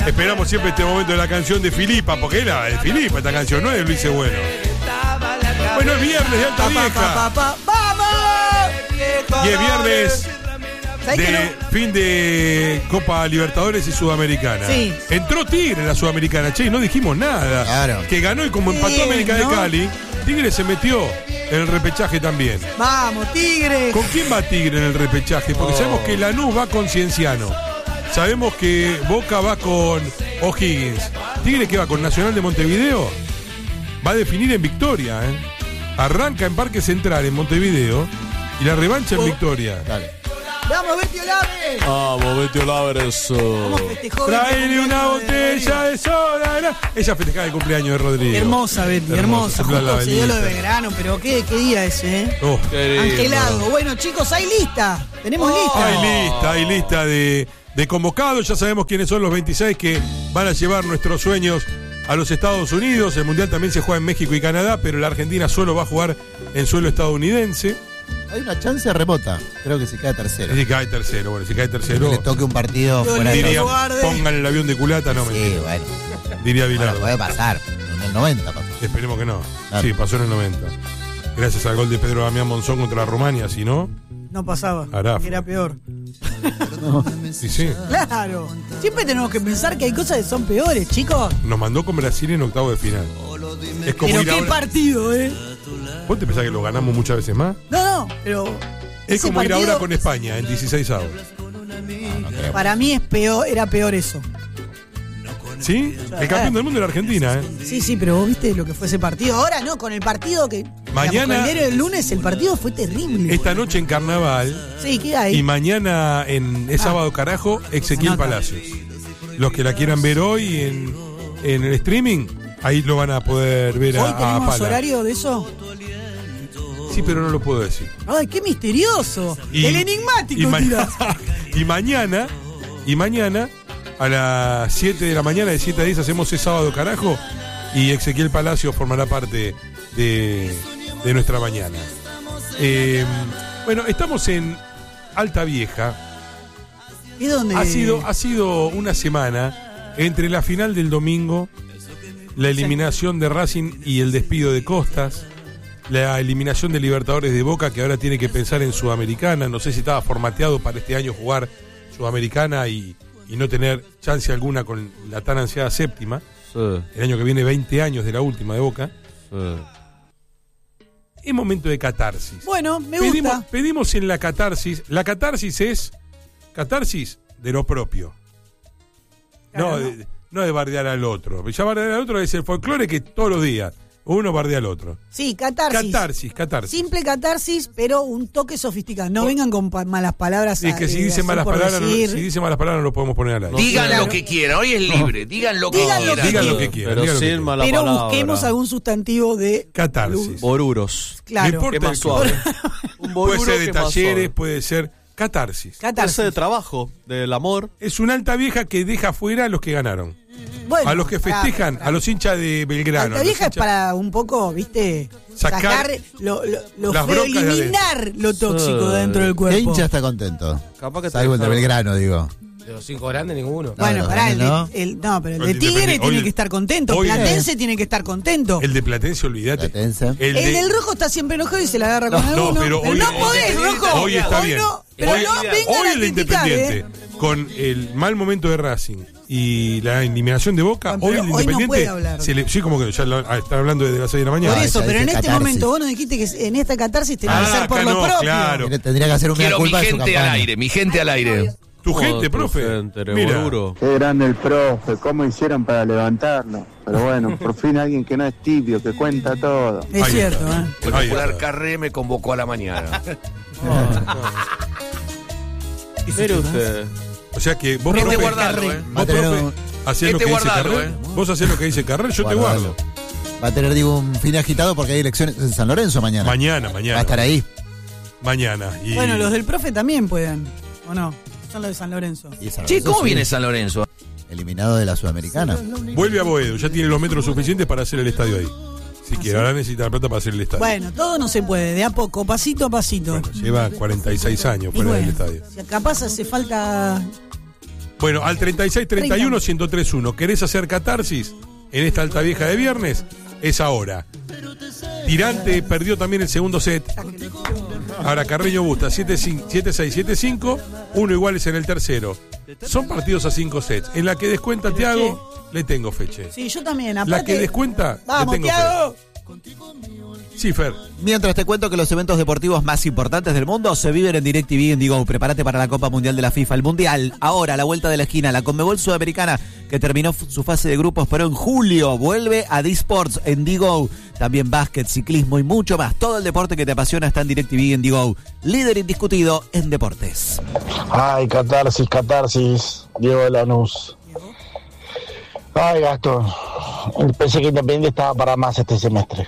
Esperamos siempre este momento de la canción de Filipa, porque era de Filipa esta canción, no es de Luis Bueno. Bueno, es viernes de Alta Vieja. ¡Vamos! Y es viernes de fin de Copa Libertadores y Sudamericana. Sí. Entró Tigre en la Sudamericana, che, no dijimos nada. Claro. Que ganó y como empató América de Cali, Tigre se metió en el repechaje también. ¡Vamos, Tigre! ¿Con quién va Tigre en el repechaje? Porque sabemos que Lanús va con Cienciano. Sabemos que Boca va con O'Higgins. ¿Tigre qué va con Nacional de Montevideo? Va a definir en Victoria, ¿eh? Arranca en Parque Central en Montevideo y la revancha en Victoria. Dale. ¡Vamos, Betty Olaves! Vamos, Betty Olaves. ¿Cómo festejó? Traele una botella de soda. Ella festejaba el cumpleaños de Rodrigo. Hermosa, Betty, hermosa. Sopla la Justo se dio lo de velita. Belgrano, pero qué día ese, ¿eh? Oh. Angelado. Bueno, chicos, hay lista. Tenemos lista. Hay lista de convocados. Ya sabemos quiénes son los 26 que van a llevar nuestros sueños a los Estados Unidos. El Mundial también se juega en México y Canadá, pero la Argentina solo va a jugar en suelo estadounidense. Hay una chance remota. Creo que se queda tercero. Si cae tercero, bueno, si cae Que tercero, le toque un partido fuera de diría, Guarde. pongan el avión de culata, no me Sí, bueno. diría Bueno, Bilardo. puede pasar. En el 90 pasó. Esperemos que no. Claro. Sí, pasó en el 90. Gracias al gol de Pedro Damián Monzón contra la Rumania, si no, No pasaba. Araf. Era peor. sí, sí. Claro. Siempre tenemos que pensar que hay cosas que son peores, chicos. Nos mandó con Brasil en octavo de final. Es como Pero ir qué ahora. partido, ¿eh? ¿Vos te pensás que lo ganamos muchas veces más? No, pero. Es ese como ir partido, ahora con España en 16avos. Para mí es peor, era peor eso. ¿Sí? El campeón del mundo era Argentina, ¿eh? Sí, pero vos viste lo que fue ese partido. Ahora no, con el partido que. Mañana- Con el diario del lunes, el partido fue terrible. Esta noche en Carnaval Sí, ¿qué hay? y mañana es sábado carajo, Ezequiel Anota. Palacios. Los que la quieran ver hoy en el streaming, ahí lo van a poder ver ¿Hoy a tenemos Pala. horario de eso? Sí, pero no lo puedo decir. ¡Ay, qué misterioso! Y- El enigmático, y, tirás. y mañana a las 7 de la mañana, de 7 a 10, hacemos ese sábado carajo y Ezequiel Palacio formará parte de nuestra mañana. Bueno, estamos en Alta Vieja. ¿Y dónde? Ha sido una semana entre la final del domingo, la eliminación de Racing y el despido de Costas, la eliminación de Libertadores de Boca, que ahora tiene que pensar en Sudamericana. No sé si estaba formateado para este año jugar Sudamericana y no tener chance alguna con la tan ansiada séptima. Sí, El año que viene 20 años de la última de Boca. sí. Es momento de catarsis. Bueno, me gusta. Pedimos en la catarsis. La catarsis es catarsis de lo propio. Claro, No de bardear al otro. Ya bardear al otro es el folclore que todos los días uno bardea al otro. Sí, catarsis. Catarsis. Simple catarsis, pero un toque sofisticado. No vengan con malas palabras. Es que si dice así malas por palabras, decir. si dice malas palabras no lo podemos poner al aire. Digan Claro. lo que quieran, hoy es libre, digan lo que Digan lo que quieran. Digan lo que quieran. Pero digan lo que sin quieran. mala Pero palabra. busquemos algún sustantivo de. Catarsis. Boruros. No Claro. importa Qué más el suave. color. Un Puede boruro ser de que más talleres, suave. puede ser catarsis. Catarsis. Ese de trabajo, del amor. Es una alta vieja que deja fuera a los que ganaron. Bueno, A los que festejan, a los hinchas de Belgrano. Alta a los vieja es hinchas- para un poco, ¿viste? Sacar lo las feo, broncas de eliminar lo tóxico Sí. dentro del ¿Qué cuerpo. hincha está contento? Capaz que te Salvo el de dejaron- Belgrano, digo. De los 5 grandes, ninguno. Bueno, No, pará, no. no, pero el El de de Tigre Independiente, tiene hoy- que estar contento. hoy- Platense tiene que estar contento. El de Platense, olvídate. Platense. El El de- del rojo está siempre enojado y se la agarra con No, alguno. pero hoy- no podés, rojo. hoy está Hoy bien. no, pero Hoy- no vengan Hoy a el de criticar, Independiente, con el mal momento de Racing y la eliminación de Boca, Bueno, hoy el pero hoy no Independiente puede hablar. sí, como que ya están hablando desde las 6 de la mañana. Por eso, ya pero en dice este catarsis. momento vos nos dijiste que en esta catarsis tenés que ser por acá lo no, propio. claro. Tendría que hacer un mea Quiero mi culpa de su gente al campaña. aire, mi gente al aire. Tu gente, Oh, tu profe. gente, re Mira, boruro. Qué grande el profe, cómo hicieron para levantarlo. Pero bueno, por fin alguien que no es tibio, que cuenta todo. Es Ahí cierto, está. ¿eh? El Ahí popular está. Carré me convocó a la mañana. Mire usted. O sea que vos, Este profe, guardalo, vos, Va a tener profe, un- hacés lo Este que dice guardalo, Carré. Vos hacés lo que dice Carré, yo te Guardalo. guardo. Va a tener, digo, un fin agitado porque hay elecciones en San Lorenzo mañana. Mañana. Va a estar ahí. Mañana. Y Bueno, los del profe también pueden, ¿o no? Son los de San Lorenzo. Y San Che, Lorenzo, ¿cómo sí, viene San Lorenzo? eliminado de la Sudamericana. vuelve a Boedo, ya tiene los metros suficientes para hacer el estadio ahí. Si quiere, ahora necesita la plata para hacer el estadio. Bueno, todo no se puede, de a poco, pasito a pasito. Bueno, lleva 46 años Y fuera bueno, del estadio. si capaz hace falta Bueno, al 3631-1031. ¿Querés hacer catarsis en esta alta vieja de viernes? Es ahora. Tirante perdió también el segundo set. Ahora Carreño Busta, 7-6, 7-5. 1 iguales en el tercero. Son partidos a 5 sets. En la que descuenta Thiago, le tengo fecha. Sí, yo también. Aparte, La que descuenta, vamos, le tengo Thiago. Sí, Fer. Mientras te cuento que los eventos deportivos más importantes del mundo se viven en DirecTV y en Digo. Prepárate para la Copa Mundial de la FIFA. El Mundial, ahora a la vuelta de la esquina. La Conmebol Sudamericana, que terminó su fase de grupos, pero en julio vuelve a D-Sports en Digo. También básquet, ciclismo y mucho más. Todo el deporte que te apasiona está en DirecTV y en Digo. Líder indiscutido en deportes. Ay, catarsis. Diego de Lanús. Ay, Gastón. Pensé que Independiente estaba para más este semestre.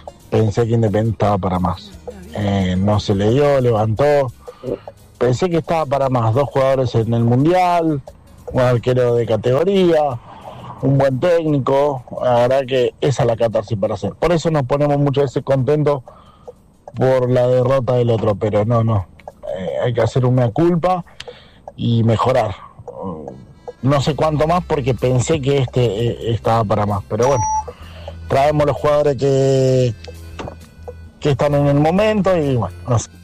No se le dio, levantó. Pensé que estaba para más. 2 jugadores en el Mundial, un arquero de categoría, un buen técnico. La verdad que esa es la catarsis para hacer. Por eso nos ponemos muchas veces contentos por la derrota del otro, pero no. Hay que hacer una culpa y mejorar. No sé cuánto más porque pensé que estaba para más, pero bueno, traemos los jugadores que están en el momento y bueno, no sé.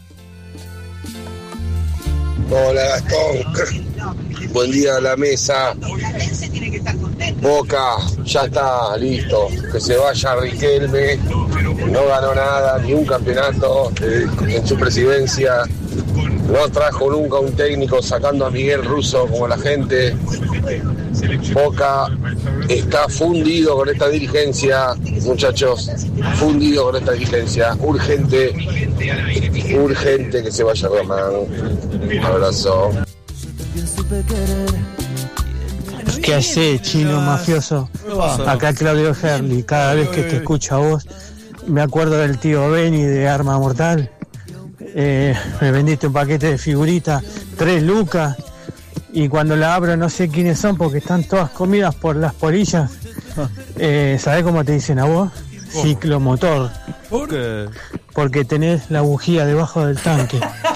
Hola Gastón, buen día a la mesa. Boca, ya está listo, que se vaya Riquelme, no ganó nada, ni un campeonato en su presidencia, no trajo nunca un técnico sacando a Miguel Russo como la gente. Boca está fundido con esta dirigencia, muchachos, fundido con esta dirigencia, urgente que se vaya Román. Un abrazo. ¿Qué hace, chino mafioso? Acá Claudio Herli. Cada vez que te escucho a vos, me acuerdo del tío Benny de Arma Mortal. Me vendiste un paquete de figuritas, 3 lucas, y cuando la abro no sé quiénes son porque están todas comidas por las polillas. ¿Sabés cómo te dicen a vos? Ciclomotor. ¿Por qué? Porque tenés la bujía debajo del tanque.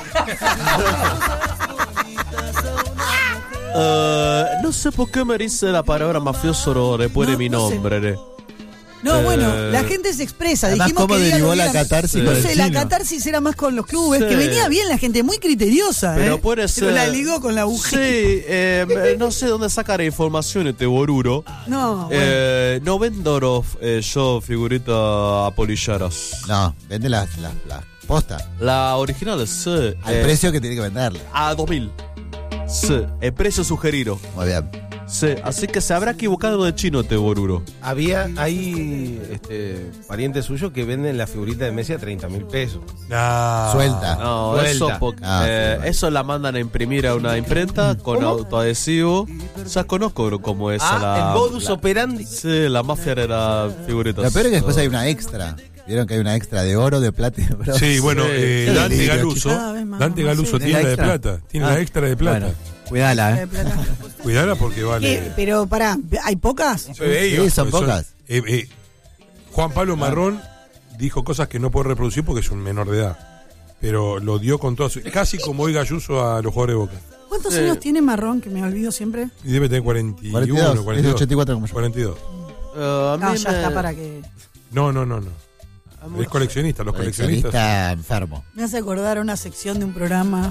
No sé por qué me dice la palabra mafioso después de mi nombre. No, bueno, la gente se expresa. Además, dijimos ¿cómo que derivó la catarsis? No con el sé, la chino? catarsis era más con los clubes, Sí. que venía bien la gente, muy criteriosa. Pero puede ser. Pero la ligó con la bujía. Sí, no sé dónde sacar información este boruro. No, bueno. No vendo yo figuritas apolillaras. No, vende las postas. La original, sí. Al precio que tiene que venderla. A 2000. Sí, el precio sugerido. Muy bien. Sí, así que se habrá equivocado de chino este boruro. Hay parientes suyos que venden la figurita de Messi a 30.000 pesos. Suelta. No, Vuelta. eso la mandan a imprimir a una imprenta con autoadhesivo. Ya conozco cómo es la... el modus operandi. Sí, la mafia era figuritas. Lo peor es que después hay una extra. ¿Vieron que hay una extra de oro, de plata y de bronce? Sí, bueno, Sí. Dante Sí, Galuso. cada vez más, Dante más, Galuso sí. tiene la de extra? plata. Tiene la extra de plata. Bueno, cuidala, Cuidala porque vale. ¿Qué? Pero pará, ¿hay pocas? Sí, son pocas. Juan Pablo Marrón dijo cosas que no puedo reproducir porque es un menor de edad. Pero lo dio con todo casi como hoy Gayuso a los jugadores de Boca. ¿Cuántos años tiene Marrón, que me olvido siempre? Y debe tener 41, 42, 42. es de 84 como yo. 42. A mí No, ya me- está para que... No. Es coleccionista, los coleccionistas. Coleccionista enfermo. Me hace acordar una sección de un programa.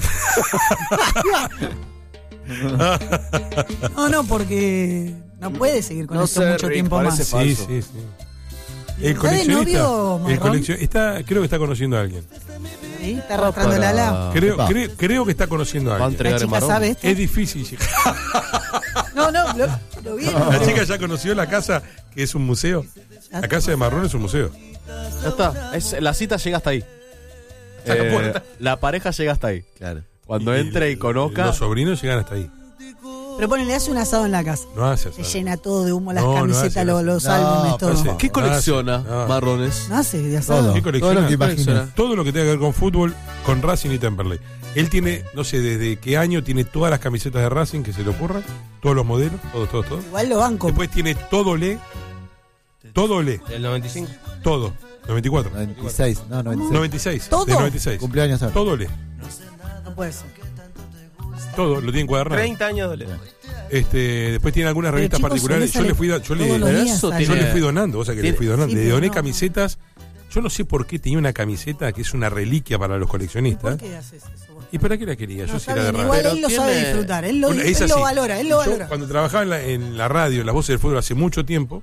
No, porque no puede seguir con No esto sé, mucho Rick, tiempo parece más. Sí, falso. sí. El ¿Está de coleccionista. novio, Marrón? Creo que está conociendo a alguien. ¿Sí? Está arrastrando el ala. Creo, Epa. creo que está conociendo a Va a alguien. La entregar el chica marrón. sabe esto. Es difícil llegar. No, lo vieron. La chica ya conoció la casa, que es un museo. La casa de Marrón es un museo. Ya está. La cita llega hasta ahí. la puerta. La pareja llega hasta ahí. Claro. Cuando entre y conozca. Los sobrinos llegan hasta ahí. Pero ponele, hace un asado en la casa. No hace Se asado. llena todo de humo, las No, no camisetas, hace, no hace. los No, álbumes, pero todo. sí. ¿Qué colecciona No. marrones? No hace de asado. Todo. ¿Qué colecciona? Todo lo que imagines. Todo lo que tenga que ver con fútbol, con Racing y Temperley. Él tiene, no sé desde qué año, tiene todas las camisetas de Racing que se le ocurran, todos los modelos, todo. Igual lo banco. Después tiene todo Le, Del 95. todo. 94. 96, no, 96. 96. ¿Todo? De 96. Cumpleaños ahora. Todo Le. No puede ser. Todo, lo tiene encuadernado. 30 años de Después tiene algunas Pero, revistas chicos, particulares. Yo sale le todos los días eso sale. yo le fui donando, o sea que le fui donando. Sí, Le pero doné no. camisetas. Yo no sé por qué tenía una camiseta que es una reliquia para los coleccionistas. ¿Por qué haces eso vos? ¿Y para qué la quería? No, Yo sí está era de bien, radio. igual él lo Pero sabe tiene- disfrutar, él lo Bueno, es así. valora, él lo Yo, valora. cuando trabajaba en la radio, en Las Voces del Fútbol hace mucho tiempo,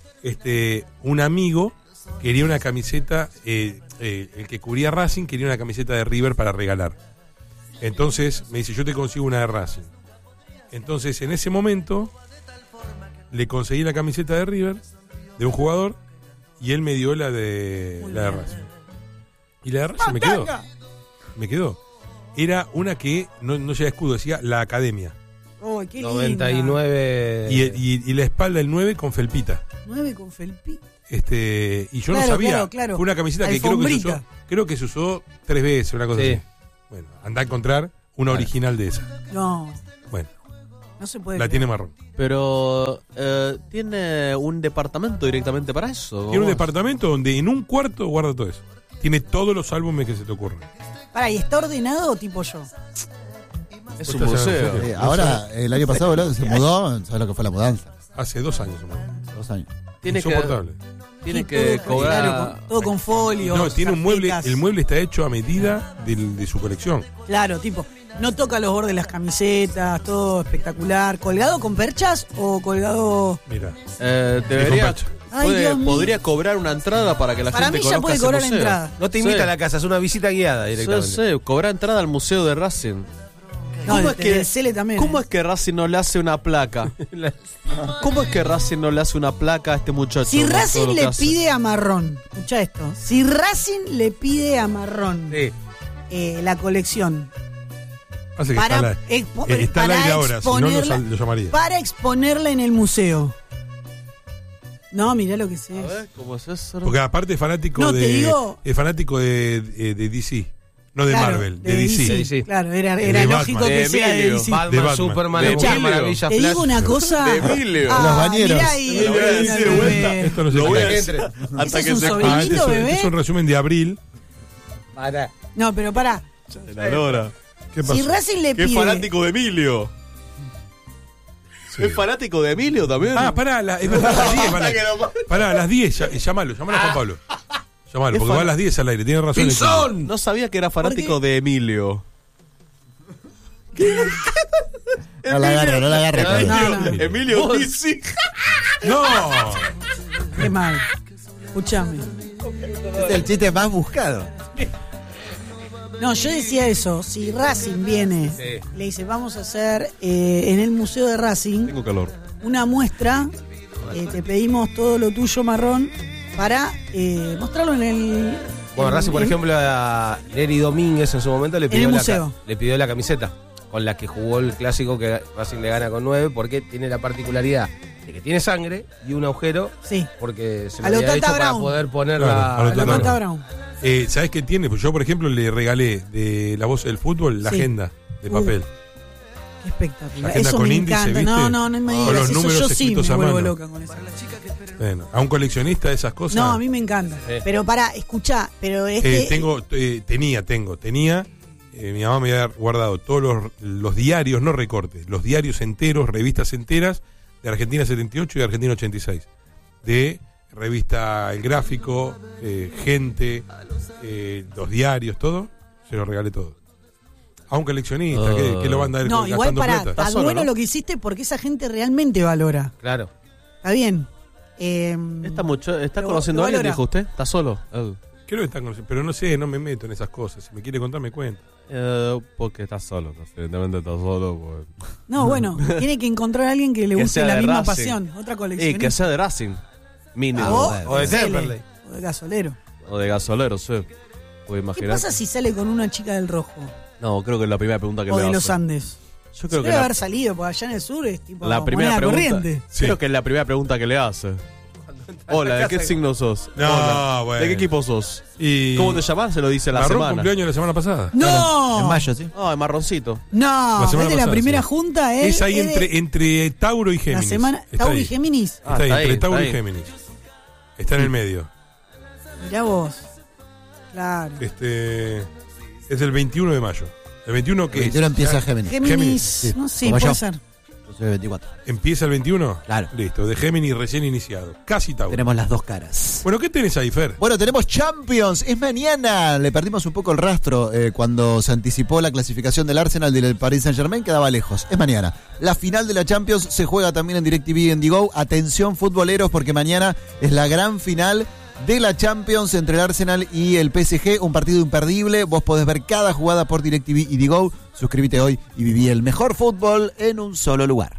un amigo quería una camiseta, el que cubría Racing quería una camiseta de River para regalar. Entonces me dice, yo te consigo una de Racing. Entonces en ese momento le conseguí la camiseta de River, de un jugador, y él me dio la de Racing. Y la de Racing me quedó. Era una que no lleva escudo, decía la Academia. Oh, qué linda. 99. Y la espalda del 9 con felpita. 9 con felpi. Y yo no Claro, sabía. claro. Fue una camiseta que Alfombrita. creo que se usó 3 veces, una cosa Sí. así. Bueno, anda a encontrar una original de esa. No, Bueno, no se puede. la creer. tiene marrón. Pero tiene un departamento directamente para eso. Tiene un departamento donde en un cuarto guarda todo eso. Tiene todos los álbumes que se te ocurran. Pará, ¿y está ordenado tipo yo? Es ¿Vos un estás museo. hablando? Ahora, el año pasado, boludo, se mudó, ¿sabes lo que fue la mudanza? Hace 2 años. hermano. 2 años. Tiene que, Insoportable. tiene Sí, que todo, cobrar. claro, todo con folios. No, tiene un mueble. carpetas. El mueble está hecho a medida de su colección. Claro, tipo, no toca los bordes de las camisetas, todo espectacular. ¿Colgado con perchas o colgado...? Mira. Debería. Pacha. Ay, Dios mío. Podría cobrar una entrada para que la Para gente mí ya conozca puede ese cobrar la museo. entrada. No te invita Sí. a la casa, es una visita guiada directamente. Sí, cobrar entrada al museo de Racing. No, ¿Cómo es desde que- el Cele también. ¿Cómo es que Racing no le hace una placa? ¿Cómo es que Racing no le hace una placa a este muchacho? Si con todo Racing lo que le hace? pide a Marrón, escucha esto, si Racing le pide a Marrón Sí. la colección Hace que para, está, está al para aire ahora, si no exponerla, lo llamaría. para exponerla en el museo. No, mirá lo que sé. A ver, ¿cómo es eso? Porque aparte es fanático No, te de. digo- Es fanático de DC. No de Claro, Marvel, de DC. DC. Claro, era De lógico Batman. que De sea de Emilio. DC. Batman, De Batman. Superman, De la Mujer Emilio. Maravilla, Te Flash. digo una cosa. De Emilio. Ah, Los bañeros. mirá ahí, Lo voy a decir de bebé. vuelta. Esto no se Lo voy a puede. decir ¿Ese hasta es que un se sobrinito, este bebé? es un resumen de abril. Pará. No, pero pará. la Lora. ¿Qué pasó? Si Racing le Que es pide. fanático de Emilio. Sí. ¿Es fanático de Emilio también? Pará, es verdad, a las 10 van a- Pará, a las 10, llámalo a Juan Pablo. Llámalo, Es porque va a fan- las 10 al aire, tiene razón. ¡Pinzón! No sabía que era fanático de Emilio. No la agarro, no la agarro. No, no. Emilio Dizzy. ¡No! Qué mal. Escuchame. Es el chiste más buscado. No, yo decía eso. Si Racing viene, le dice, vamos a hacer en el Museo de Racing Tengo calor. una muestra. Te pedimos todo lo tuyo, Marrón, para mostrarlo en el. Bueno, en- Racing, por en- ejemplo, a Neri Domínguez en su momento le el pidió, museo. le pidió la camiseta con la que jugó el clásico que Racing le gana con 9, porque tiene la particularidad de que tiene sangre y un agujero, Sí. porque se A lo lo había Tata hecho para Brown. poder poner Claro, a lo La Tata Manta Brown. Brown. ¿Sabes qué tiene? Pues yo, por ejemplo, le regalé de La Voz del Fútbol la Sí. agenda de papel. Qué espectacular. Agenda Eso con me índice, encanta. ¿viste? No me Con digas los eso. números Yo sí escritos me a vuelvo mano. loca con eso. Bueno, a un coleccionista de esas cosas. No, a mí me encanta. Sí. Pero para, escuchá, pero tenía, mi mamá me había guardado todos los diarios, no recortes, los diarios enteros, revistas enteras de Argentina 78 y de Argentina 86. De revista El Gráfico, Gente, los diarios, todo, se los regalé todo. A un coleccionista, que lo va a andar No, igual gastando para, plata. está solo, bueno ¿no? lo que hiciste porque esa gente realmente valora. Claro. Está bien. ¿Está Lo- conociendo lo a alguien, valora. dijo usted? ¿Está solo? Creo que está conociendo, pero no sé, no me meto en esas cosas. Si me quiere contar, me cuenta. Porque está solo, evidentemente está solo. Pues. No, bueno, tiene que encontrar a alguien que le Que guste sea la de misma Racing. pasión. Otra Y colección. que sea de Racing. Mínimo. O de Cele, Temperley. o de gasolero. O de gasolero, sí. Puede ¿Qué imaginar. pasa si sale con una chica del rojo? No, creo que es la primera pregunta que O le de hace. los Andes. Yo creo que Debe la, haber salido, porque allá en el sur es tipo la primera moneda pregunta. corriente. Sí. Creo que es la primera pregunta que le hace. Hola, ¿de qué signo sos? No, Hola, bueno. ¿de qué equipo sos? Y ¿Cómo te llamás? Se lo dice la Marrón semana. cumpleaños la semana pasada. ¡No! En mayo, sí. Ah, de marroncito. No, La semana es de la pasada, primera sí. junta. Es ahí es de entre Tauro y la Géminis. semana. Está Tauro y ahí. Géminis. Ah, Está ahí, está ahí, entre Tauro está y ahí. Géminis. Está en el medio. Mirá vos. Claro. Es el 21 de mayo. El 21 que El 21 es. empieza Géminis. Géminis. sí, No sé, como puede yo. ser. Yo soy el 24. ¿Empieza el 21? Claro. Listo, de Géminis recién iniciado. Casi Tauro. Tenemos las dos caras. Bueno, ¿qué tenés ahí, Fer? Bueno, tenemos Champions. Es mañana. Le perdimos un poco el rastro cuando se anticipó la clasificación del Arsenal y del Paris Saint-Germain. Quedaba lejos. Es mañana. La final de la Champions se juega también en DirecTV y en Digo. Atención, futboleros, porque mañana es la gran final de la Champions entre el Arsenal y el PSG. Un partido imperdible. Vos podés ver cada jugada por DirecTV y Digo. Suscríbete hoy y viví el mejor fútbol en un solo lugar.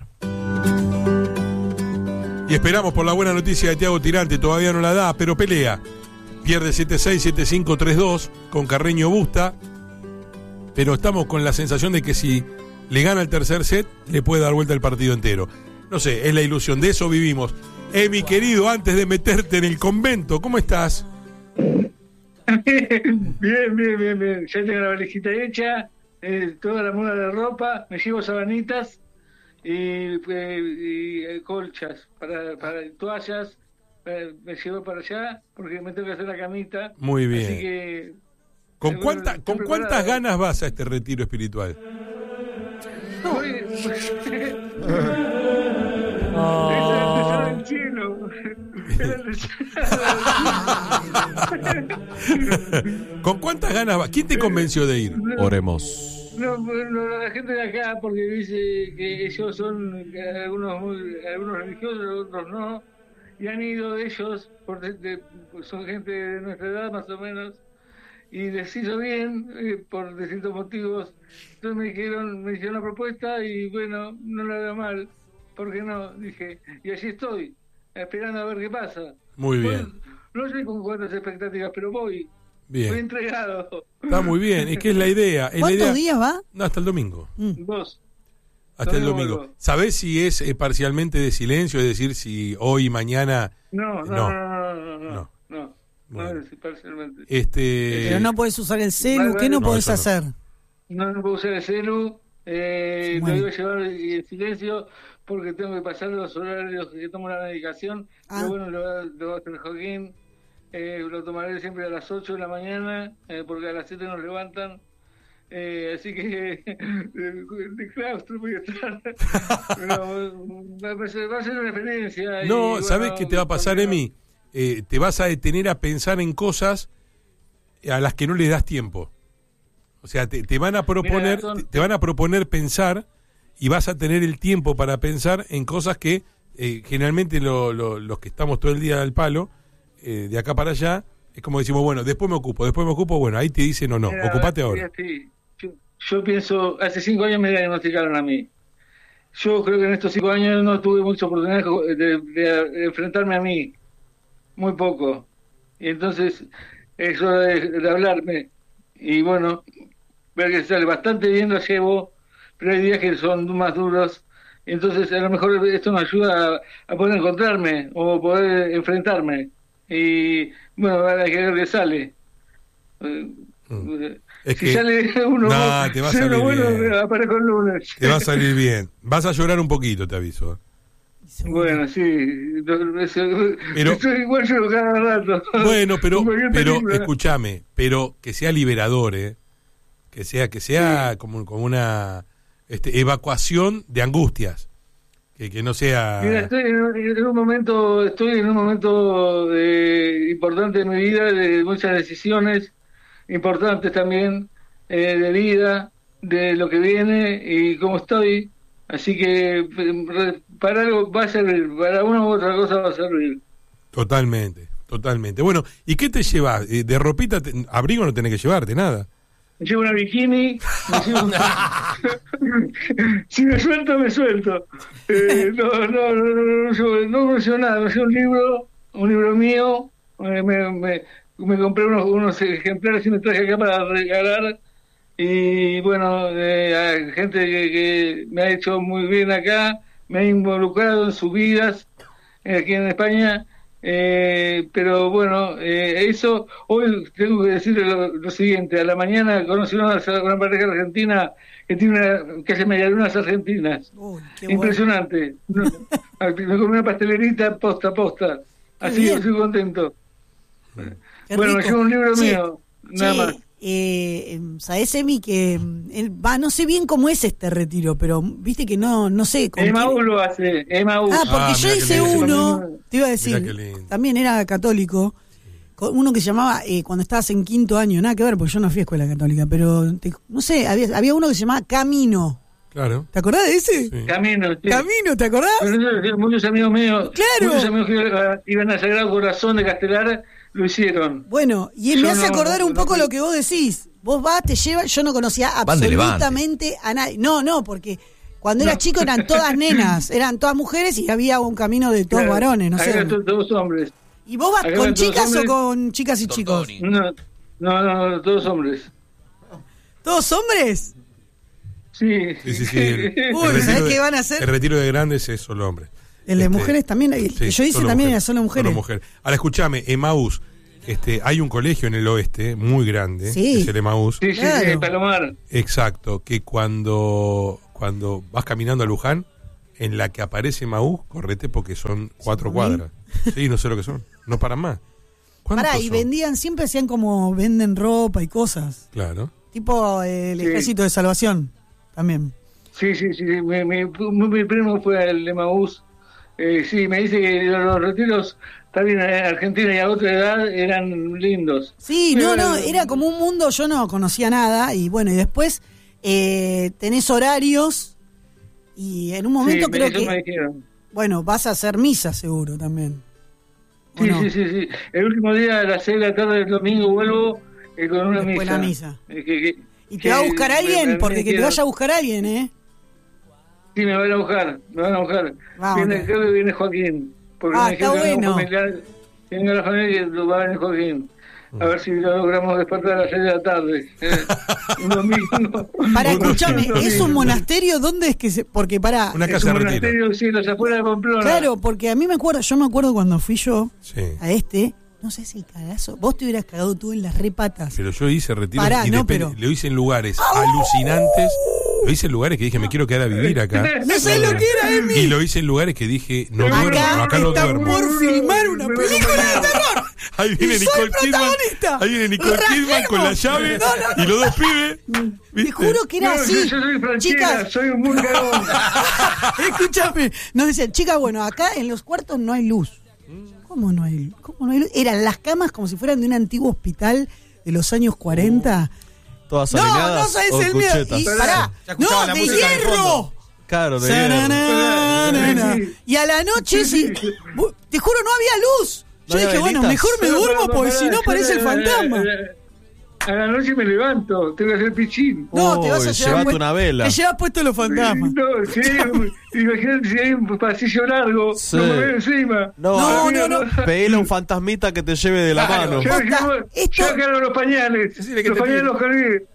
Y esperamos por la buena noticia de Thiago Tirante, todavía no la da, pero pelea. Pierde 7-6, 7-5, 3-2 con Carreño Busta, pero estamos con la sensación de que si le gana el tercer set, le puede dar vuelta el partido entero. No sé, es la ilusión, de eso vivimos. Mi querido, antes de meterte en el convento, ¿cómo estás? Bien. Ya tengo la valijita hecha, toda la muda de ropa, me llevo sabanitas y colchas para toallas, me llevo para allá porque me tengo que hacer la camita. Muy bien. Así que ¿Con cuántas ganas vas a este retiro espiritual? ¿Con cuántas ganas vas? ¿Quién te convenció de ir? Oremos. No, la gente de acá, porque dice que ellos son algunos religiosos, otros no, y han ido ellos, son gente de nuestra edad más o menos, y les hizo bien por distintos motivos. Entonces me hicieron la propuesta y bueno, no la veo mal, ¿por qué no? Dije, y allí estoy, esperando a ver qué pasa. Muy bien. No sé con cuántas expectativas, pero voy. Bien. Estoy entregado. Está muy bien, es que es la idea. ¿Cuántos días va? No, hasta el domingo. 2. Hasta el domingo. ¿Sabés si es parcialmente de silencio? Es decir, si hoy y mañana... No. Bueno. No es parcialmente. Pero no podés usar el celu. ¿Qué no podés hacer? No puedo usar el celu. Lo digo llevar en silencio porque tengo que pasar los horarios que tomo la medicación. Pero bueno, lo va a hacer Joaquín. Lo tomaré siempre a las 8 de la mañana, porque a las 7 nos levantan. Así que de claustro voy a estar. Pero va a ser una experiencia. No, ¿sabés qué te va a pasar, Emi? Te vas a detener a pensar en cosas a las que no le das tiempo. O sea, te van a proponer, te van a proponer pensar y vas a tener el tiempo para pensar en cosas que generalmente los que estamos todo el día al palo, de acá para allá, es como decimos, bueno, después me ocupo, bueno, ahí te dicen no, ocupate ahora. Yo pienso, hace 5 años me diagnosticaron a mí. Yo creo que en estos 5 años no tuve mucha oportunidad de enfrentarme a mí, muy poco. Y entonces, eso de hablarme, y bueno, ver que sale bastante bien lo llevo, pero hay días que son más duros. Entonces, a lo mejor esto me ayuda a poder encontrarme o poder enfrentarme. Y bueno, hay que ver qué sale. Es si que sale uno, te va a salir bien. aparezco el lunes. Te va a salir bien. Vas a llorar un poquito, te aviso. Bueno, sí. Pero, estoy igual yo cada rato. Bueno, pero escúchame, pero que sea liberador, que sea como una evacuación de angustias. Que no sea... Mira, estoy en un momento importante de mi vida, de muchas decisiones importantes también, de vida, de lo que viene y cómo estoy. Así que para algo va a servir, para una u otra cosa va a servir. Totalmente. Bueno, ¿y qué te llevas? ¿De ropita? Abrigo no tenés que llevarte, nada. Me llevo una bikini, si me suelto, me suelto. No me llevo nada, me llevo un libro mío, me compré unos ejemplares y me traje acá para regalar, y bueno, hay gente que me ha hecho muy bien acá, me ha involucrado en sus vidas aquí en España. Pero bueno, eso, hoy tengo que decirle lo siguiente. A la mañana conocí una pareja argentina que hace medialunas argentinas. Impresionante. Me comí una pastelerita posta a posta. Así que estoy contento. Bueno, me llevo un libro mío, nada más. ¿sabés, Emi? Que no sé bien cómo es este retiro, pero viste que no sé. Emaús lo hace, Emaús. Porque yo hice uno, te iba a decir, lindo. también era católico, uno que se llamaba, cuando estabas en 5º año, nada que ver, porque yo no fui a escuela católica, pero no sé, había uno que se llamaba Camino. Claro. ¿Te acordás de ese? Sí. Camino, sí. Camino, ¿te acordás? Pero muchos amigos míos, Claro. muchos amigos que iban al Sagrado Corazón de Castelar, lo hicieron. Bueno, y me hace acordar un poco lo que vos decís. Vos vas, te llevas, yo no conocía Van de absolutamente a nadie. No, porque cuando era chico eran todas nenas, eran todas mujeres y había un camino de todos varones, no sé. Acá eran todos hombres. ¿Y vos vas Acá con eran todos chicas o hombres. con chicas y chicos? No, todos hombres. ¿Todos hombres? Sí. Sí. Uy, ¿sabés qué van a hacer? El retiro de grandes es solo hombre. El de mujeres también, el que yo hice solo también mujer, era solo mujeres. Solo mujer. Ahora escúchame, Emaús, hay un colegio en el oeste muy grande, Sí. que es el Emaús. Sí, Claro. Palomar. Exacto, que cuando vas caminando a Luján, en la que aparece Emaús, correte porque son 4 cuadras. Sí, no sé lo que son, no paran más. ¿Cuántos Pará, y son? vendían, siempre hacían como venden ropa y cosas. Claro. Tipo el Ejército de Salvación, también. Sí. Mi primo fue al Emaús. Sí, me dice que los retiros también en Argentina y a otra edad eran lindos. Sí, no, era como un mundo, yo no conocía nada, y bueno, y después tenés horarios, y en un momento creo eso me que, dijeron. bueno, vas a hacer misa seguro también. ¿O Sí, no? sí. El último día a las 6 de la tarde del domingo vuelvo con una Después misa. la misa. ¿Y te que va a buscar alguien? me Porque que te quiero. vaya a buscar alguien, ¿eh? Sí, me van a buscar. Vamos. Creo que viene Joaquín. Porque me está dijeron que bueno. un familiar, que venga la familia y lo va a venir Joaquín. A ver si lo logramos despertar a las 6 de la tarde. Un domingo. Para, escuchame, Un ¿es un domingo. monasterio? ¿Dónde es que se...? Porque para... Una Es casa un de retiro. monasterio, sí, las afueras de Pamplona. Claro, porque a mí yo me acuerdo cuando fui yo Sí. a no sé si el cagazo, vos te hubieras cagado tú en las repatas. Pero yo hice retiros Pará, y no, depende, pero- lo hice en lugares alucinantes. Lo hice en lugares que dije, me quiero quedar a vivir acá. No sabés lo que era, Emi. Y lo hice en lugares que dije, no duermo, acá no está duermo. por filmar una película de terror. Ahí viene Y soy Nicole Kidman. protagonista. Ahí viene Nicole Kidman con la llave y los dos pibes. Te juro que era No, así. yo soy franchera, Chicas, soy un muy cagón. escúchame. Nos decían, chicas, bueno, acá en los cuartos no hay luz. ¿Cómo no hay luz? Eran las camas como si fueran de un antiguo hospital de los años 40. Todas No, alineadas no sabes o el miedo. cuchetas. Y pará, Ya escuchaba no, la de música de hierro. fondo. Claro, de hierro. Sananana. Y a la noche, sí, te juro, no había luz. Yo ¿No había dije, bueno, velitas? mejor me duermo porque si no parece el fantasma. A la noche me levanto, tengo que hacer pichín. No, te vas a Uy, llevar llevate una vela. Te llevas puesto los fantasmas. No, sí, imagínate si hay un pasillo largo, Sí. no me veo encima. No, no. Pedile a un fantasmita que te lleve de la mano. Yo cargo los pañales. Decile que Los te pañales pide. los cargué.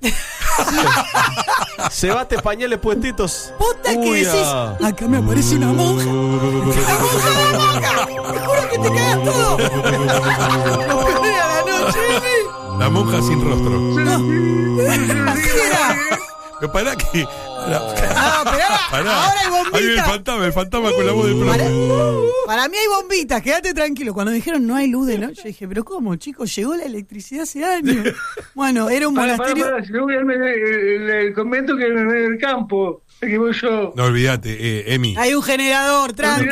Cebate pañales puestitos. Posta que Uy, decís, ah. acá me aparece una monja. ¡La monja! Te juro que te cagas todo. Lo peor era la noche, Emi. La monja sin rostro. Así era. Pero pará que. Ah, pero ahora hay Ahí viene bombita. el fantasma con la voz del Para, profe. para mí hay bombitas, quédate tranquilo. Cuando dijeron no hay luz de noche, yo dije, pero ¿cómo, chicos? Llegó la electricidad hace años. Bueno, era un monasterio. Si no voy a el convento que en el campo, el que voy yo. No olvídate, Emi. Hay un generador, tranqui.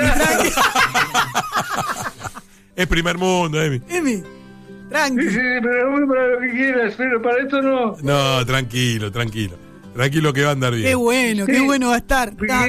Es primer mundo, Emi. Emi, tranqui. Sí, pero voy para lo que quieras, pero para esto no. No, tranquilo. Tranquilo que va a andar bien. Qué bueno va a estar.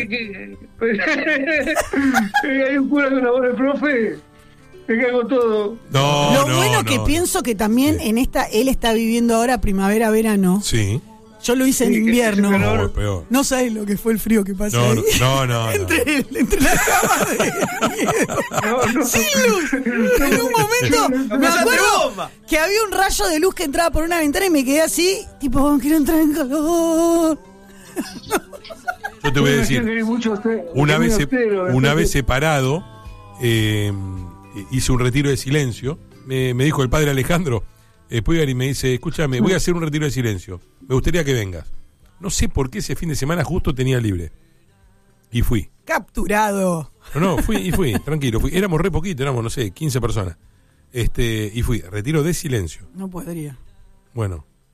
Hay un cura con la voz del profe. Me cago todo. No, Lo bueno que pienso que también en él está viviendo ahora primavera-verano. Sí. Yo lo hice en invierno. No, es peor. No sabes lo que fue el frío que pasé ahí. No. Entre la cama de sin luz. En un momento me acuerdo que había un rayo de luz que entraba por una ventana y me quedé así, tipo, quiero entrar en calor. Yo te voy a decir, una vez separado, hice un retiro de silencio. Me dijo el padre Alejandro Puigar y me dice, escúchame, voy a hacer un retiro de silencio. Me gustaría que vengas. No sé por qué ese fin de semana justo tenía libre. Y fui. Capturado. No, fui, tranquilo. Éramos re poquito, éramos, no sé, 15 personas. Y fui, retiro de silencio. No podría. Bueno,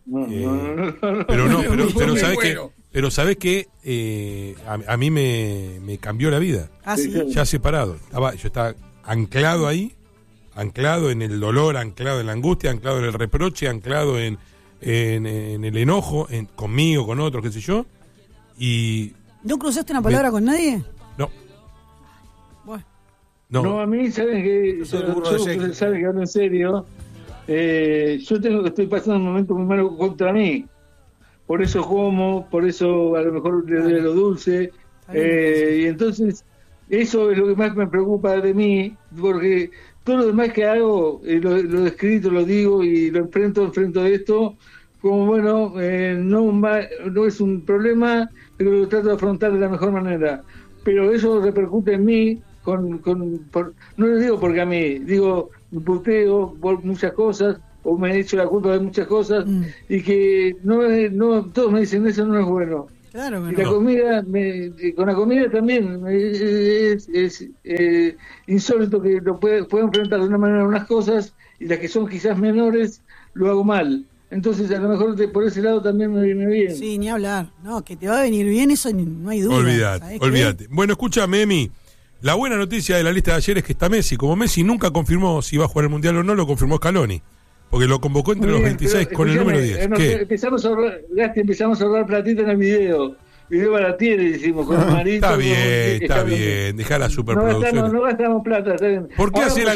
Pero sabes que, sabes que a mí me cambió la vida. Ah, sí. Ya separado. Yo estaba anclado ahí, anclado en el dolor, anclado en la angustia, anclado en el reproche, anclado en el enojo, conmigo, con otros, qué sé yo. Y ¿no cruzaste una palabra con nadie? No. Bueno. No, a mí, ¿saben que saben que hablo en serio? Yo estoy pasando un momento muy malo contra mí. Por eso como, por eso a lo mejor le doy lo dulce. Y entonces, eso es lo que más me preocupa de mí, porque todo lo demás que hago, lo escrito, lo digo y lo enfrento esto, como bueno, no es un problema, pero lo trato de afrontar de la mejor manera. Pero eso repercute en mí, no lo digo porque a mí, digo, me puteo por muchas cosas, o me he hecho la culpa de muchas cosas, y que no todos me dicen eso no es bueno. Claro, y la comida, con la comida también es insólito que lo puedo enfrentar de una manera unas cosas, y las que son quizás menores, lo hago mal. Entonces, a lo mejor por ese lado también me viene bien. Sí, ni hablar. No, que te va a venir bien, eso no hay duda. Olvídate. Bueno, escúchame, Emi. La buena noticia de la lista de ayer es que está Messi. Como Messi nunca confirmó si iba a jugar el Mundial o no, lo confirmó Scaloni. Porque lo convocó entre los 26 con el número 10. Empezamos a ahorrar platita en el video. Video baratiere, decimos, con el marito. Está bien. Dejá la superproducción. No gastamos plata. Está bien. ¿Por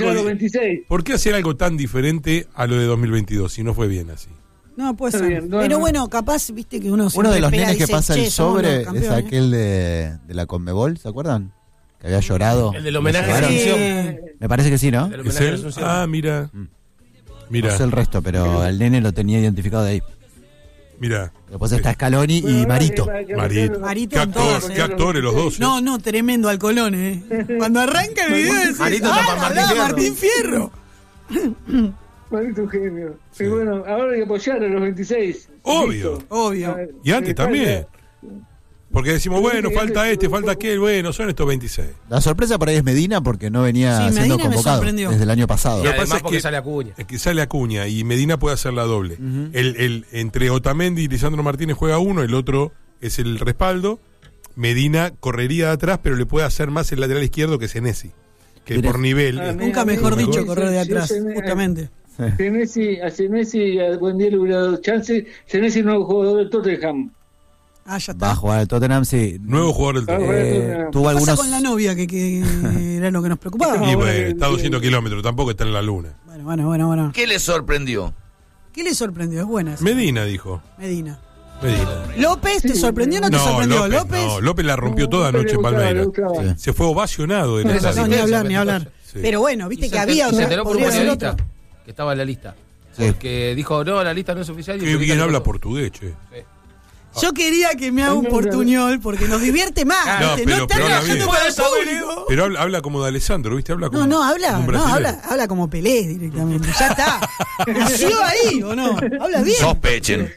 qué hacer algo tan diferente a lo de 2022 si no fue bien así? No, puede ser. Pero bueno, capaz, viste que uno de los nenes que pasa el sobre es aquel de la Conmebol, ¿se acuerdan? Que había llorado. El del homenaje a la Asunción. Me parece que sí, ¿no? ¿Es él? Ah, mira. No sé el resto, pero el nene lo tenía identificado de ahí. Mira. Después está Scaloni y Marito. Qué actores los dos. No, tremendo Alcolón, Cuando arranca el video es Martín Fierro. Marito genio. Sí. Y bueno, ahora hay que apoyar a los 26. Obvio. Y antes también. Porque decimos, bueno, falta falta aquel, bueno, son estos 26. La sorpresa por ahí es Medina, porque no venía siendo convocado desde el año pasado. Y además porque sale Acuña. Es que sale Acuña y Medina puede hacer la doble. Entre Otamendi y Lisandro Martínez juega uno, el otro es el respaldo. Medina correría de atrás, pero le puede hacer más el lateral izquierdo que Senesi, que por nivel. Nunca mejor dicho, correr de atrás, justamente. A Senesi a Buendía le hubiera dado chance. Senesi no jugó del Tottenham. Ya está. Va a jugar el Tottenham, sí. Nuevo jugador del Tottenham. Tuvo algunos... con la novia que era lo que nos preocupaba. Y bueno, está a 200 kilómetros, tampoco está en la luna. Bueno. ¿Qué le sorprendió? Es buena. Medina dijo. Medina. ¿López te sorprendió o no te sorprendió? López la rompió toda anoche en Palmeiras. Se fue ovacionado. Ni hablar. Sí. Pero bueno, viste que había otro. Se enteró por un periodista que estaba en la lista. Porque dijo, no, la lista no es oficial. Qué bien habla portugués, che. Sí. Yo quería que me haga un portuñol porque nos divierte más. No, está trabajando para el público. Pero habla como de Alessandro, ¿viste? Habla como habla como Pelé directamente. Ya está. Nació ahí, ¿o no? Habla bien. Sospechen.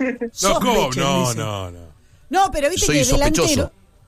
No, pero viste que delantero.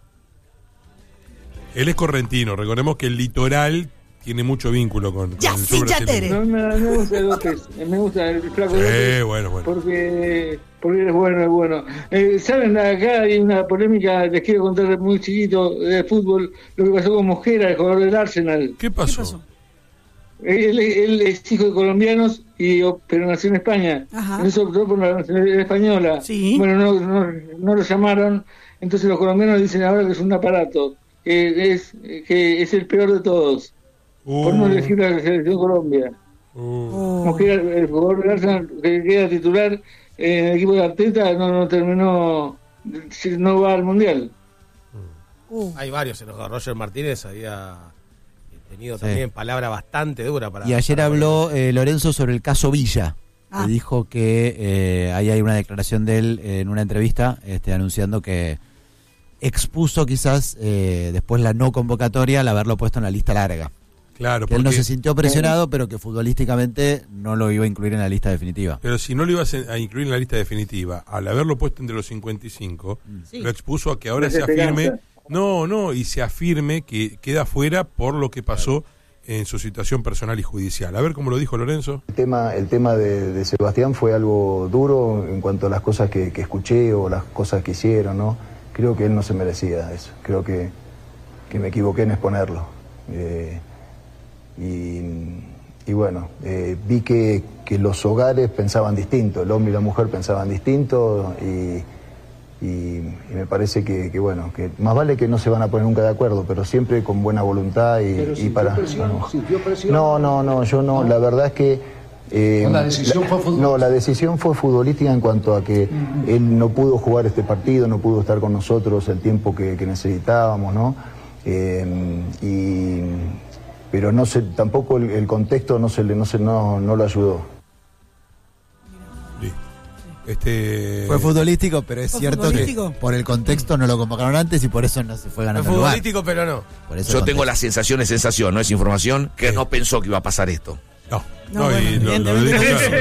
Él es correntino. Recordemos que el litoral tiene mucho vínculo con el sur brasileño. Me gusta López. Me gusta el flaco López. Bueno. Porque es bueno. Saben, acá hay una polémica, les quiero contar muy chiquito, de fútbol, lo que pasó con Mosquera, el jugador del Arsenal. ¿Qué pasó? Él es hijo de colombianos, pero nació en España. Entonces optó por la nacionalidad española. Sí. Bueno, no lo llamaron, entonces los colombianos dicen ahora que es un aparato, que es el peor de todos. Por no elegir la selección Colombia. Mosquera, el jugador del Arsenal que queda titular en el equipo de Arteta, no terminó, no va al Mundial. Hay varios enojados. Roger Martínez había tenido también palabra bastante dura para... Y ayer habló Lorenzo sobre el caso Villa. Que dijo que ahí hay una declaración de él en una entrevista anunciando que expuso quizás después la no convocatoria al haberlo puesto en la lista larga. Claro, que él no se sintió presionado, pero que futbolísticamente no lo iba a incluir en la lista definitiva. Pero si no lo ibas a incluir en la lista definitiva, al haberlo puesto entre los 55, lo expuso a que ahora se afirme, y se afirme que queda fuera por lo que pasó en su situación personal y judicial. A ver cómo lo dijo Lorenzo. El tema de Sebastián fue algo duro en cuanto a las cosas que escuché o las cosas que hicieron, ¿no? Creo que él no se merecía eso. Creo que me equivoqué en exponerlo. Y bueno, vi que los hogares pensaban distinto, el hombre y la mujer pensaban distinto y me parece que bueno, que más vale que no se van a poner nunca de acuerdo, pero siempre con buena voluntad y para... ¿Sintió presión? No, yo no, la verdad es que... ¿La decisión fue futbolística? No, la decisión fue futbolística en cuanto a que él no pudo jugar este partido, no pudo estar con nosotros el tiempo que necesitábamos, ¿no? Pero no sé, tampoco el contexto no lo ayudó. Fue futbolístico, pero es cierto que por el contexto no lo convocaron antes y por eso no se fue ganando Fue lugar. futbolístico, pero no. Por eso Yo tengo la sensación, no es información, que no pensó que iba a pasar esto. No, y lo dijo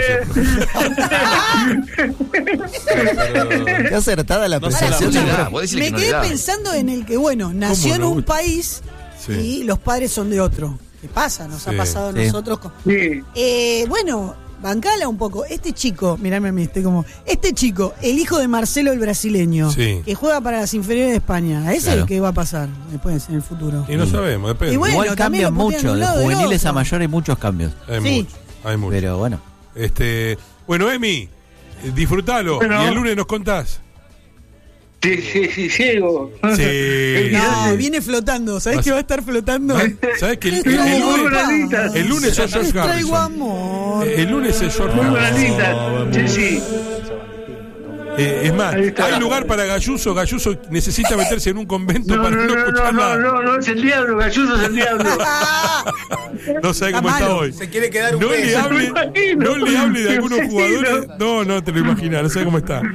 claro. Qué acertada la apreciación. Me quedé pensando en el que, bueno, nació en un país y los padres son de otro. ¿Qué pasa? Nos ha pasado a nosotros. Bueno, bancala un poco. Este chico, mirame a mí, el hijo de Marcelo el brasileño, que juega para las inferiores de España, ese es el que va a pasar después en el futuro. Y no sabemos, depende. Y bueno, igual cambian mucho, de juveniles a mayor hay muchos cambios. Hay muchos. Pero bueno. Bueno, Emi, disfrutalo y el lunes nos contás. Sí, llego. Sí. No, viene flotando. ¿Sabés que va a estar flotando? ¿Sabés que el lunes es George Harrison? El lunes es George Harrison. Sí. Es más, hay lugar para Gayuso. Gayuso necesita meterse en un convento para no escuchar nada. No, es el diablo. Gayuso es el diablo. No sabe cómo está hoy. Se quiere quedar un no le hable de algunos jugadores. No te lo imaginas. No sabe cómo está.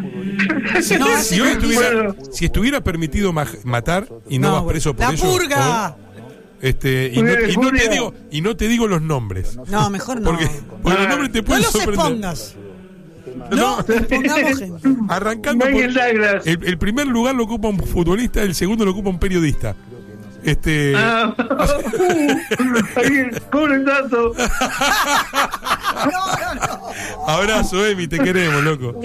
Si estuviera permitido matar y no vas preso por eso. ¡La purga! Y no te digo los nombres. No, mejor no. Porque los nombres te pueden sorprender. No los expongas. No, pongamos gente. Arrancando por el primer lugar lo ocupa un futbolista, el segundo lo ocupa un periodista. ¡Cobre dato! Abrazo, Emi, te queremos, loco.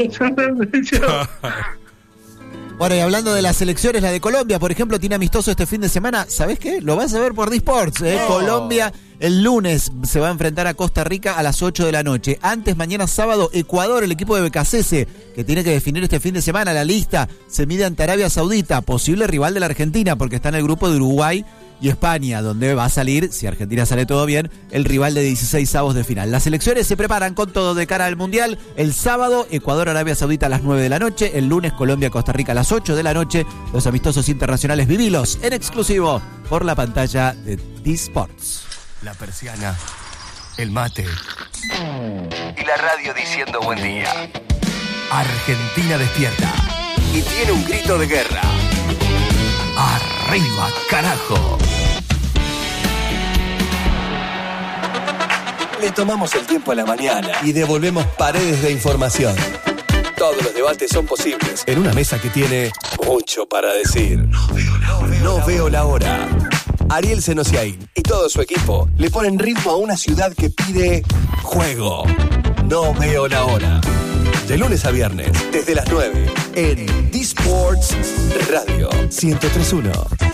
Bueno, y hablando de las selecciones, la de Colombia, por ejemplo, tiene amistoso este fin de semana. ¿Sabés qué? Lo vas a ver por D-Sports. Colombia el lunes se va a enfrentar a Costa Rica a las 8 de la noche. Antes, mañana sábado, Ecuador, el equipo de Becasese, que tiene que definir este fin de semana la lista, se mide ante Arabia Saudita, posible rival de la Argentina, porque está en el grupo de Uruguay y España, donde va a salir, si Argentina sale todo bien, el rival de 16avos de final. Las selecciones se preparan con todo de cara al Mundial. El sábado, Ecuador-Arabia Saudita a las 9 de la noche. El lunes, Colombia-Costa Rica a las 8 de la noche. Los amistosos internacionales, vivilos en exclusivo por la pantalla de D-Sports. La persiana, el mate y la radio diciendo buen día. Argentina despierta y tiene un grito de guerra. ¡Arriba, carajo! Le tomamos el tiempo a la mañana y devolvemos paredes de información. Todos los debates son posibles en una mesa que tiene mucho para decir. No veo la hora. Ariel Senosiaín y todo su equipo le ponen ritmo a una ciudad que pide juego. No veo la hora. De lunes a viernes, desde las 9, en D-Sports Radio 103.1.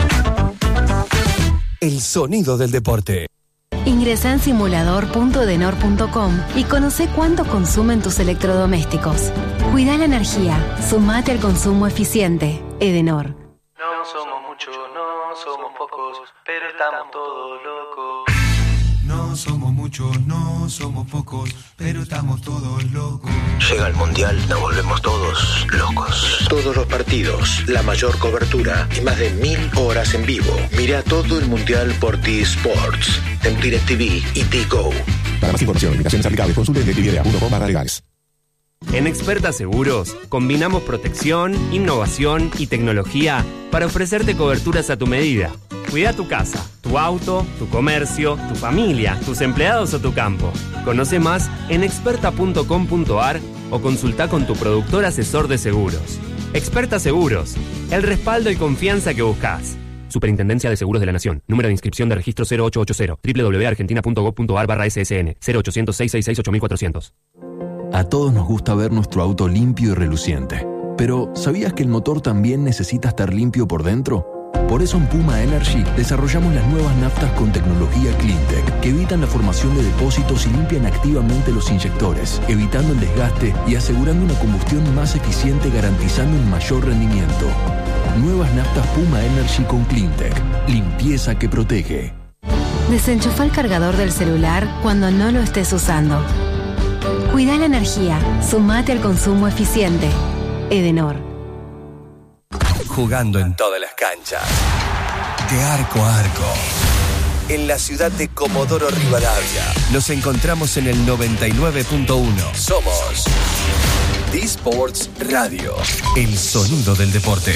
El sonido del deporte. Ingresa en simulador.edenor.com y conoce cuánto consumen tus electrodomésticos. Cuida la energía, sumate al consumo eficiente. Edenor. No somos muchos, no somos pocos, pero estamos todos locos. No somos muchos, no somos pocos, pero estamos todos locos. Llega el Mundial, nos volvemos todos locos. Todos los partidos, la mayor cobertura y más de 1000 horas en vivo. Mira todo el Mundial por D-Sports, en DirecTV y D-Go. Para más información, limitaciones aplicables, consulte en DirecTV.com/legales. En Experta Seguros, combinamos protección, innovación y tecnología para ofrecerte coberturas a tu medida. Cuida tu casa, tu auto, tu comercio, tu familia, tus empleados o tu campo. Conoce más en experta.com.ar o consulta con tu productor asesor de seguros. Experta Seguros, el respaldo y confianza que buscas. Superintendencia de Seguros de la Nación. Número de inscripción de registro 0880. www.argentina.gov.ar/SSN. 0800 666 8400. A todos nos gusta ver nuestro auto limpio y reluciente. Pero, ¿sabías que el motor también necesita estar limpio por dentro? Por eso en Puma Energy desarrollamos las nuevas naftas con tecnología CleanTech que evitan la formación de depósitos y limpian activamente los inyectores, evitando el desgaste y asegurando una combustión más eficiente, garantizando un mayor rendimiento. Nuevas naftas Puma Energy con CleanTech. Limpieza que protege. Desenchufa el cargador del celular cuando no lo estés usando. Cuida la energía. Sumate al consumo eficiente. Edenor. Jugando en todas las canchas. De arco a arco. En la ciudad de Comodoro Rivadavia. Nos encontramos en el 99.1. Somos D-Sports Radio. El sonido del deporte.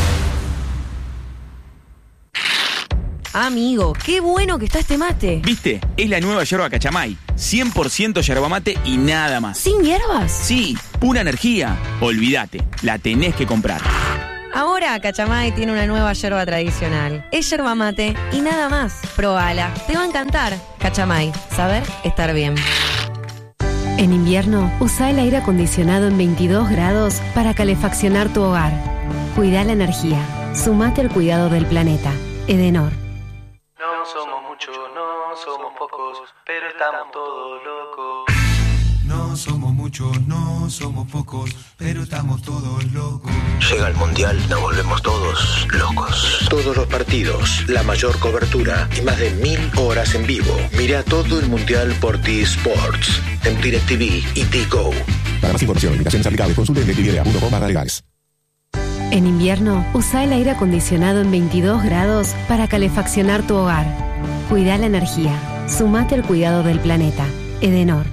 Amigo, qué bueno que está este mate. ¿Viste? Es la nueva yerba Cachamay. 100% yerba mate y nada más. ¿Sin hierbas? Sí, pura energía. Olvídate, la tenés que comprar. Ahora Cachamay tiene una nueva yerba tradicional. Es yerba mate y nada más. Probala, te va a encantar. Cachamay, saber estar bien. En invierno, usa el aire acondicionado en 22 grados para calefaccionar tu hogar. Cuida la energía. Sumate al cuidado del planeta. Edenor. No somos muchos, no somos pocos, pero estamos todos locos. No somos muchos, no somos pocos, pero estamos todos locos. Llega el Mundial, nos volvemos todos locos. Todos los partidos, la mayor cobertura y más de 1000 horas en vivo. Mira todo el Mundial por T-Sports, en DirecTV y T-Go. Para más información y limitaciones aplicables, consulte directvidea.com/legales. En invierno, usa el aire acondicionado en 22 grados para calefaccionar tu hogar. Cuida la energía. Sumate al cuidado del planeta. Edenor.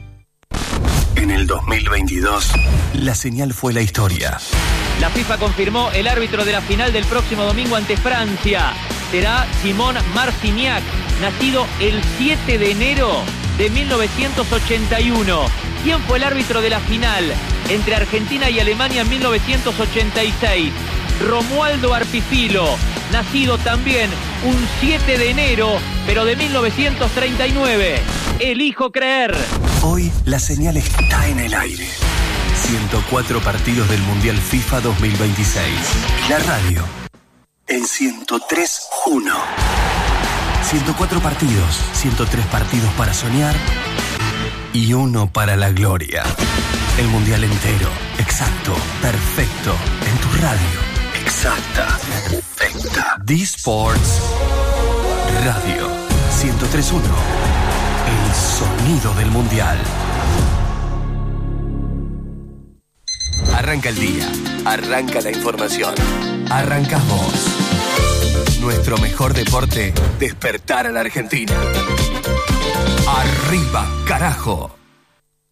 En el 2022, la señal fue la historia. La FIFA confirmó el árbitro de la final del próximo domingo ante Francia. Será Simón Marciniak, nacido el 7 de enero de 1981. ¿Quién fue el árbitro de la final entre Argentina y Alemania en 1986? Romualdo Arpifilo, nacido también un 7 de enero, pero de 1939. Elijo creer. Hoy la señal está en el aire. 104 partidos del Mundial FIFA 2026. Y la radio en 103.1. 104 partidos, 103 partidos para soñar y uno para la gloria. El Mundial entero, exacto, perfecto, en tu radio. Exacta, perfecta. D-Sports Radio 103.1. El sonido del Mundial. Arranca el día, arranca la información, arrancas vos. Nuestro mejor deporte, despertar a la Argentina. Arriba, carajo.